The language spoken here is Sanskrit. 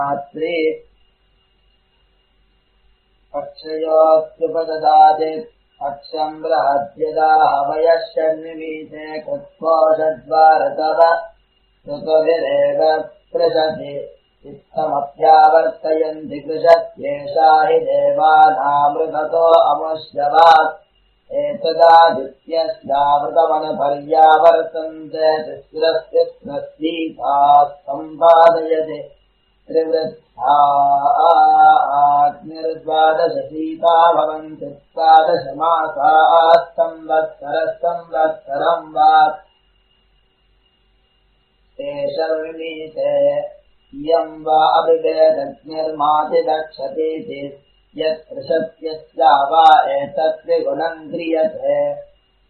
रात्रि अक्षयोऽत्युपददाति अक्षम् बृहद्यदाहवयश्चन्निमीते कृत्वोषद्वारतव ऋतुभिरेव पृशति इत्थमप्यावर्तयन्ति कृशत्येषा हि देवानामृततो अमुष्यवात् एतदादित्यस्यामृतमनुपर्यावर्तन्ते तिस्रस्तिस्रस्तीथाः सम्पादयति त्रिवृद्धा आग्निर्द्वादशसीता भवन्ति द्वादशमासाः संवत्सरं वा तेषर्मीते इयम् वा अभिवेदग्निर्माति दक्षतीति यत्पृशत्यस्या वा एतत् त्रिगुणम् क्रियते